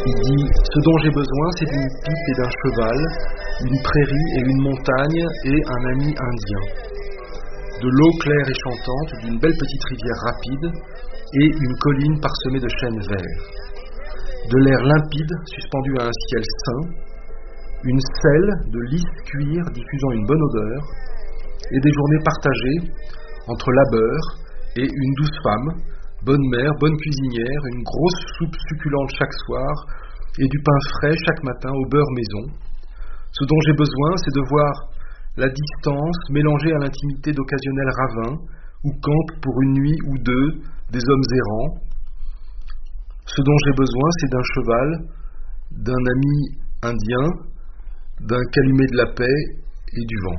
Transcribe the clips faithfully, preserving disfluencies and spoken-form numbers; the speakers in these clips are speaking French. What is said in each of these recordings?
Il dit « Ce dont j'ai besoin, c'est d'une pipe et d'un cheval, une prairie et une montagne et un ami indien. De l'eau claire et chantante, d'une belle petite rivière rapide et une colline parsemée de chênes verts. De l'air limpide suspendu à un ciel sain, une selle de lisse cuir diffusant une bonne odeur et des journées partagées entre labeur et une douce femme, bonne mère, bonne cuisinière, une grosse soupe succulente chaque soir et du pain frais chaque matin au beurre maison. Ce dont j'ai besoin, c'est de voir la distance mélangée à l'intimité d'occasionnels ravins où campent pour une nuit ou deux des hommes errants. Ce dont j'ai besoin, c'est d'un cheval, d'un ami indien, d'un calumet de la paix et du vent. »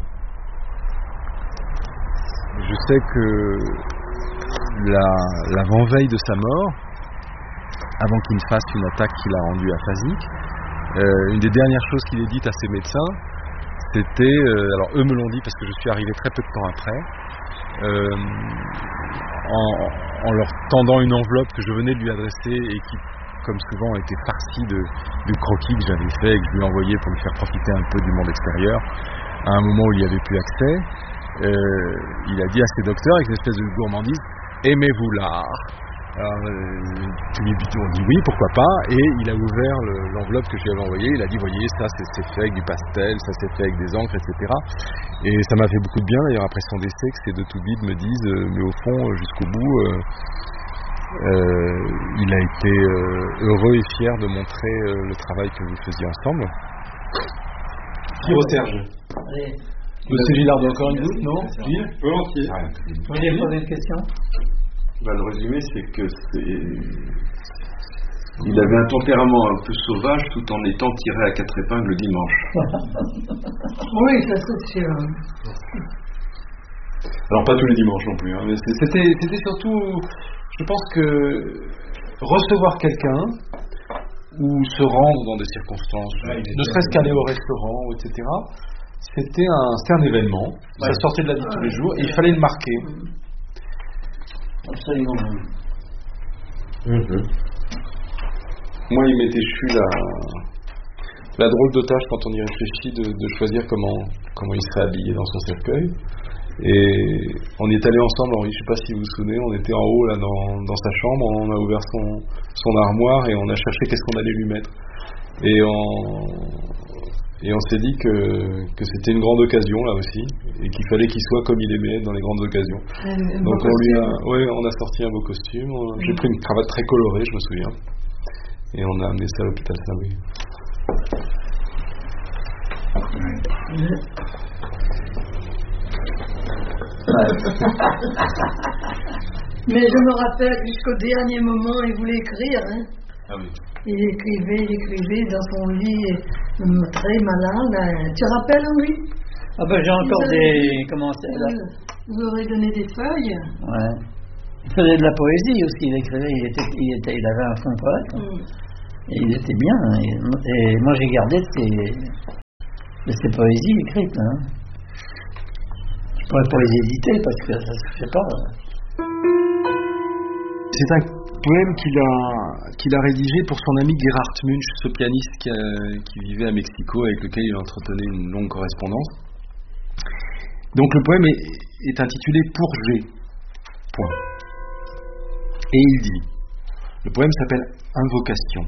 Je sais que la, l'avant-veille de sa mort, avant qu'il ne fasse une attaque qui l'a rendu aphasique, euh, une des dernières choses qu'il ait dites à ses médecins, c'était, euh, alors eux me l'ont dit parce que je suis arrivé très peu de temps après, euh, en, en leur tendant une enveloppe que je venais de lui adresser et qui, comme souvent, était farcie de, de croquis que j'avais fait et que je lui ai envoyé pour lui faire profiter un peu du monde extérieur, à un moment où il n'y avait plus accès, euh, il a dit à ses docteurs avec une espèce de gourmandise « Aimez-vous l'art ?» Alors, euh, tous les bitous ont dit oui, pourquoi pas, et il a ouvert le, l'enveloppe que je lui avais envoyée, il a dit, voyez, ça c'est, c'est fait avec du pastel, ça c'est fait avec des encres, et cetera. Et ça m'a fait beaucoup de bien, d'ailleurs, après son décès, que ces deux tout bides me disent, euh, mais au fond, jusqu'au bout, euh, euh, il a été euh, heureux et fier de montrer euh, le travail que vous faisiez ensemble. Bravo Serge. Allez. Monsieur Gillard, encore une goutte, non? Gilles? Volontiers. Vous voulez poser une question? Bah, le résumé, c'est que c'est... il avait un tempérament un peu sauvage tout en étant tiré à quatre épingles le dimanche. Oui, ça c'est sûr. Alors pas tous les dimanches non plus, hein, mais c'était, c'était surtout, je pense que recevoir quelqu'un ou se rendre dans des circonstances, ouais, ne serait-ce qu'aller au restaurant, et cetera, c'était un, c'était un événement, ouais. Ça sortait de la vie de tous les jours et il fallait le marquer. Absolument. Mmh. Moi, il m'était chu la, la drôle de tâche quand on y réfléchit de, de choisir comment, comment il serait habillé dans son cercueil. Et on y est allé ensemble, Henri, je ne sais pas si vous vous souvenez, on était en haut là dans, dans sa chambre, on a ouvert son, son armoire et on a cherché qu'est-ce qu'on allait lui mettre. Et on, et on s'est dit que, que c'était une grande occasion là aussi, et qu'il fallait qu'il soit comme il aimait dans les grandes occasions. Un, un Donc on lui a, ouais, on a sorti un beau costume, on, j'ai pris une cravate très colorée, je me souviens, et on a amené ça à l'hôpital Saint-Louis. Mais je me rappelle jusqu'au dernier moment, il voulait écrire. Hein. Ah oui. Il écrivait, il écrivait dans son lit, très malade. Tu te rappelles, oui? Ah ben j'ai encore vous des... Avez, comment c'est là vous aurez donné des feuilles. Ouais. Il faisait de la poésie aussi, il écrivait, il, était, il, était, il avait un fond poète. Mm. Et il était bien. Et, et moi j'ai gardé de ses, de ses poésies écrites. Hein. Je pourrais pas les éditer parce que ça se fait pas. C'est un poème qu'il a, qu'il a rédigé pour son ami Gerhard Munch, ce pianiste qui, a, qui vivait à Mexico, avec lequel il entretenait une longue correspondance. Donc le poème est, est intitulé Pour G. Point. Et il dit, le poème s'appelle Invocation.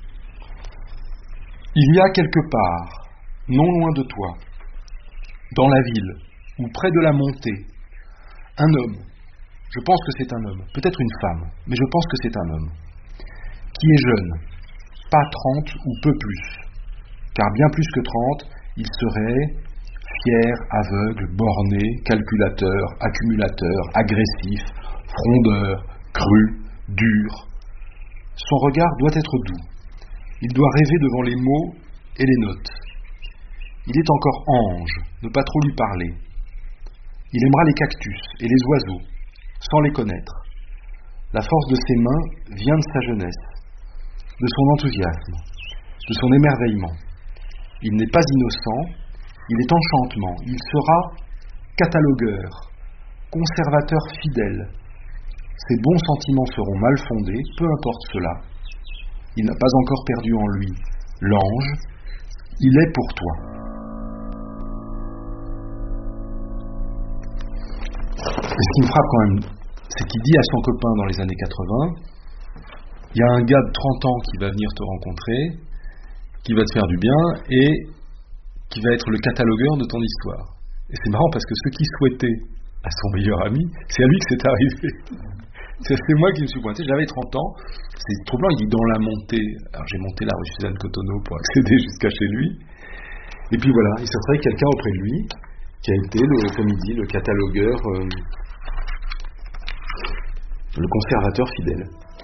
Il y a quelque part, non loin de toi, dans la ville, ou près de la montée, un homme. Je pense que c'est un homme, peut-être une femme, mais je pense que c'est un homme, qui est jeune, pas trente ou peu plus, car bien plus que trente, il serait fier, aveugle, borné, calculateur, accumulateur, agressif, frondeur, cru, dur. Son regard doit être doux, il doit rêver devant les mots et les notes. Il est encore ange, ne pas trop lui parler. Il aimera les cactus et les oiseaux, sans les connaître. La force de ses mains vient de sa jeunesse, de son enthousiasme, de son émerveillement. Il n'est pas innocent, il est enchantement, il sera catalogueur, conservateur fidèle. Ses bons sentiments seront mal fondés, peu importe cela. Il n'a pas encore perdu en lui l'ange. Il est pour toi. Et ce qui me frappe quand même, c'est qu'il dit à son copain dans les années quatre-vingts, il y a un gars de trente ans qui va venir te rencontrer, qui va te faire du bien et qui va être le catalogueur de ton histoire. Et c'est marrant parce que ce qu'il souhaitait à son meilleur ami, c'est à lui que c'est arrivé. C'est moi qui me suis pointé, j'avais trente ans, c'est troublant, il dit dans la montée, alors j'ai monté la rue Suzanne Cotonneau pour accéder jusqu'à chez lui, et puis voilà, il se trouve quelqu'un auprès de lui, qui a été, le, comme il dit, le catalogueur, euh, le conservateur fidèle.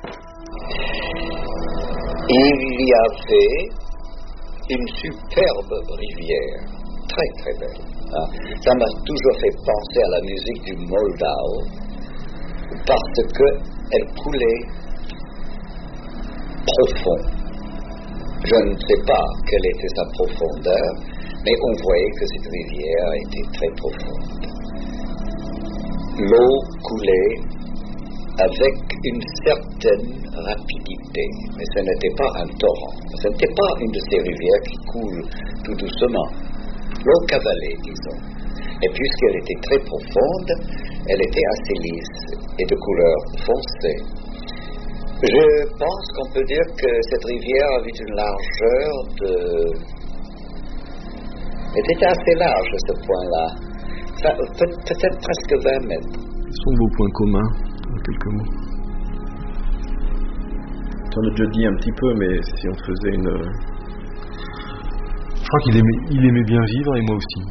Il y avait une superbe rivière, très très belle. Hein. Ça m'a toujours fait penser à la musique du Moldau, parce qu'elle coulait profond. Je ne sais pas quelle était sa profondeur, mais on voyait que cette rivière était très profonde. L'eau coulait avec une certaine rapidité, mais ce n'était pas un torrent. Ce n'était pas une de ces rivières qui coulent tout doucement. L'eau cavalait, disons. Et puisqu'elle était très profonde, elle était assez lisse et de couleur foncée. Je pense qu'on peut dire que cette rivière avait une largeur de... Elle était assez large à ce point-là. Enfin, peut- peut-être presque vingt mètres. Quels sont vos points communs, en quelques mots? On a déjà dit un petit peu, mais si on faisait une... Je crois qu'il aimait, il aimait bien vivre et moi aussi.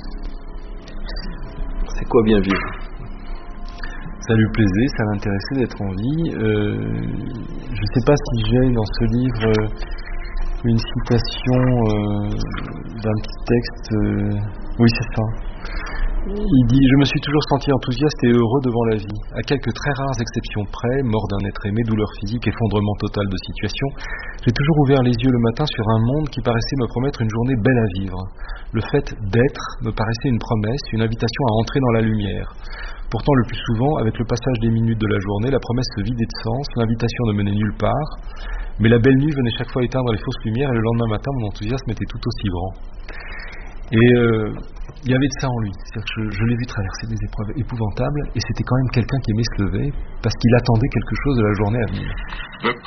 C'est quoi bien vivre? Ça lui plaisait, ça l'intéressait d'être en vie. Euh, je ne sais pas si j'ai dans ce livre euh, une citation euh, d'un petit texte. Euh, oui, c'est ça. Il dit « Je me suis toujours senti enthousiaste et heureux devant la vie. À quelques très rares exceptions près, mort d'un être aimé, douleur physique, effondrement total de situation, j'ai toujours ouvert les yeux le matin sur un monde qui paraissait me promettre une journée belle à vivre. Le fait d'être me paraissait une promesse, une invitation à entrer dans la lumière. Pourtant, le plus souvent, avec le passage des minutes de la journée, la promesse se vidait de sens, l'invitation ne menait nulle part, mais la belle nuit venait chaque fois éteindre les fausses lumières et le lendemain matin, mon enthousiasme était tout aussi grand. » Et euh, il y avait de ça en lui, c'est-à-dire que je, je l'ai vu traverser des épreuves épouvantables et c'était quand même quelqu'un qui aimait se lever parce qu'il attendait quelque chose de la journée à venir.